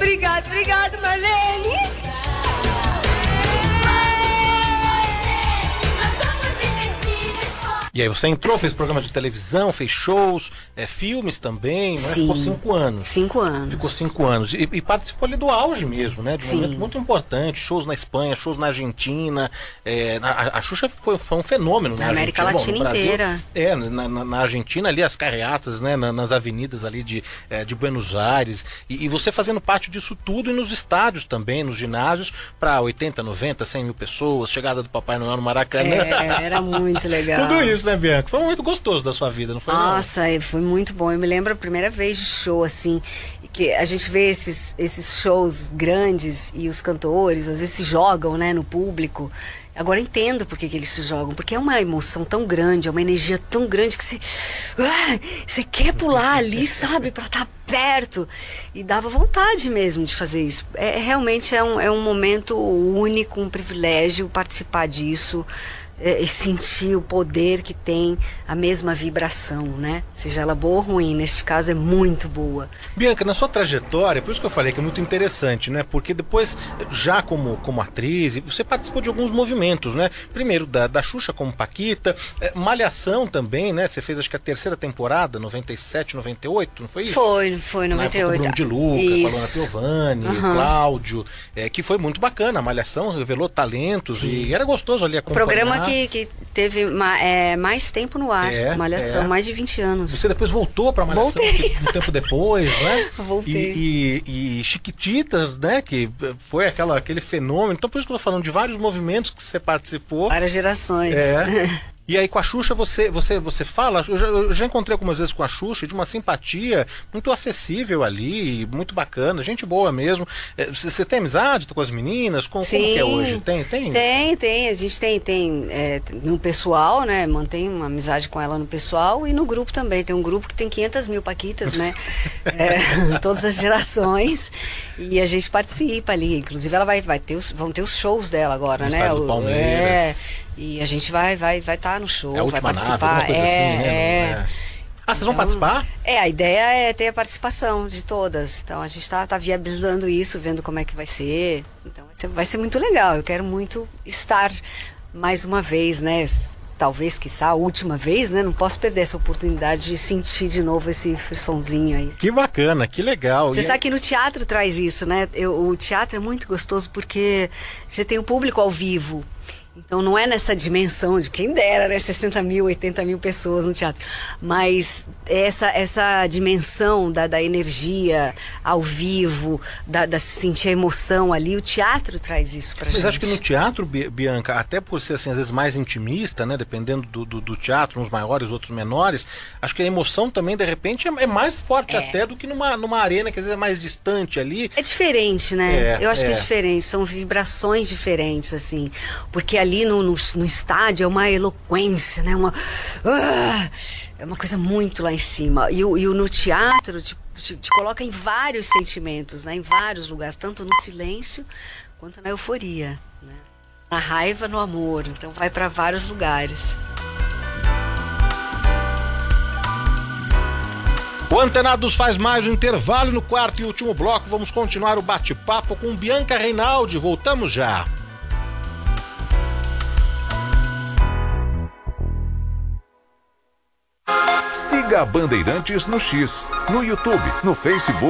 Obrigado, Marlene. E aí você entrou, fez programa de televisão, fez shows, filmes também, né? Sim. Ficou 5 anos. 5 anos. Ficou 5 anos. E participou ali do auge mesmo, né? De um Sim. momento muito importante. Shows na Espanha, shows na Argentina. A Xuxa foi um fenômeno na América Argentina. Latina inteira. Na Argentina ali, as carreatas, né? Nas avenidas ali de Buenos Aires. E você fazendo parte disso tudo e nos estádios também, nos ginásios, para 80, 90, 100 mil pessoas, chegada do Papai Noel no Maracanã. Era muito legal. Tudo isso, né, Bianca? Foi um momento gostoso da sua vida, não foi? Nossa, foi muito bom. Eu me lembro a primeira vez de show, assim, que a gente vê esses shows grandes e os cantores, às vezes se jogam, né, no público. Agora eu entendo por que eles se jogam, porque é uma emoção tão grande, é uma energia tão grande que você quer pular ali, sabe, pra estar perto. E dava vontade mesmo de fazer isso. Realmente é um momento único, um privilégio participar disso. E sentir o poder que tem a mesma vibração, né? Seja ela boa ou ruim, neste caso é muito boa. Bianca, na sua trajetória, por isso que eu falei que é muito interessante, né? Porque depois, já como atriz, você participou de alguns movimentos, né? Primeiro da Xuxa como Paquita, Malhação também, né? Você fez acho que a 3ª temporada, 97, 98, não foi isso? Foi 98. Bruno de Luca, Isso. com a Luana Piovani, Cláudio, que foi muito bacana. A Malhação revelou talentos. Sim. E era gostoso ali acompanhar. O programa que teve mais tempo no ar, Malhação, mais de 20 anos. Você depois voltou pra Malhação um tempo depois, né? Voltei. E Chiquititas, né? Que foi aquele fenômeno. Então por isso que eu tô falando de vários movimentos que você participou. Várias gerações. E aí com a Xuxa você fala, eu já encontrei algumas vezes com a Xuxa, de uma simpatia muito acessível ali, muito bacana, gente boa mesmo. Você tem amizade com as meninas? Como que é hoje? Tem? Tem. A gente tem no pessoal, né? Mantém uma amizade com ela no pessoal e no grupo também. Tem um grupo que tem 500 mil paquitas, né? Todas as gerações. E a gente participa ali. Inclusive ela vão ter os shows dela agora, no né? estádio do Palmeiras. E a gente vai estar no show, a última vai participar. Nave, coisa assim, né? Vocês vão participar? A ideia é ter a participação de todas. Então a gente tá viabilizando isso, vendo como é que vai ser. Então vai ser muito legal. Eu quero muito estar mais uma vez, né? Talvez, quiçá, a última vez, né? Não posso perder essa oportunidade de sentir de novo esse frissonzinho aí. Que bacana, que legal. Você sabe que no teatro traz isso, né? O teatro é muito gostoso porque você tem o público ao vivo. Então não é nessa dimensão de quem dera, né? 60 mil, 80 mil pessoas no teatro. Mas essa dimensão da energia ao vivo, da sentir a emoção ali, o teatro traz isso pra gente. Mas acho que no teatro, Bianca, até por ser assim, às vezes mais intimista, né? Dependendo do teatro, uns maiores, outros menores, acho que a emoção também, de repente, é mais forte até do que numa arena que às vezes é mais distante ali. É diferente, né? Eu acho que é diferente, são vibrações diferentes, assim. Porque ali no estádio é uma eloquência, né? É uma coisa muito lá em cima. E no teatro te coloca em vários sentimentos, né? Em vários lugares, tanto no silêncio quanto na euforia, né? Na raiva, no amor. Então vai para vários lugares. O Antenados faz mais um intervalo. No quarto e último bloco vamos continuar o bate-papo com Bianca Reinaldi. Voltamos já. Siga a Bandeirantes no X, no YouTube, no Facebook.